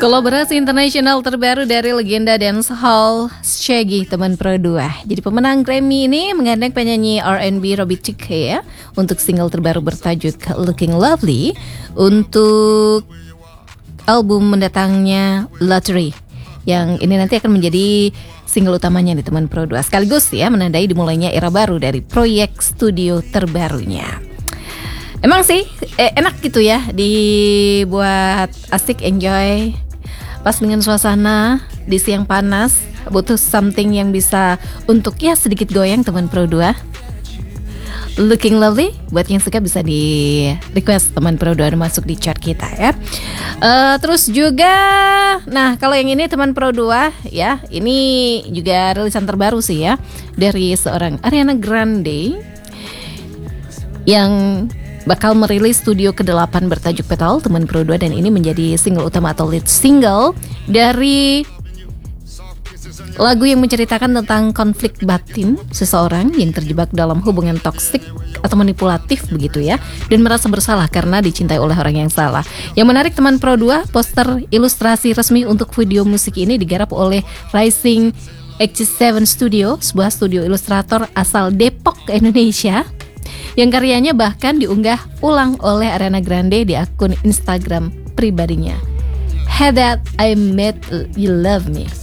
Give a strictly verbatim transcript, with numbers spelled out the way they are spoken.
Kolaborasi internasional terbaru dari legenda dancehall Shaggy teman Pro dua. Jadi pemenang Grammy ini menggandeng penyanyi R and B Robbie Thicke ya untuk single terbaru bertajuk Looking Lovely untuk album mendatangnya Lottery, yang ini nanti akan menjadi single utamanya di teman Pro dua, sekaligus ya menandai dimulainya era baru dari proyek studio terbarunya. Emang sih eh, enak gitu ya, dibuat asik, enjoy pas dengan suasana di siang panas, butuh something yang bisa untuk ya sedikit goyang teman Pro dua. Looking Lovely buat yang suka bisa di request teman Pro dua masuk di chart kita ya. Uh, terus juga, nah kalau yang ini teman Pro dua ya, ini juga rilisan terbaru sih ya dari seorang Ariana Grande yang bakal merilis studio kedelapan bertajuk Petal teman Pro dua, dan ini menjadi single utama atau lead single dari lagu yang menceritakan tentang konflik batin seseorang yang terjebak dalam hubungan toksik atau manipulatif begitu ya, dan merasa bersalah karena dicintai oleh orang yang salah. Yang menarik teman Pro dua, poster ilustrasi resmi untuk video musik ini digarap oleh Rising X tujuh Studio, sebuah studio ilustrator asal Depok, Indonesia, yang karyanya bahkan diunggah ulang oleh Ariana Grande di akun Instagram pribadinya. Had that I met you love me.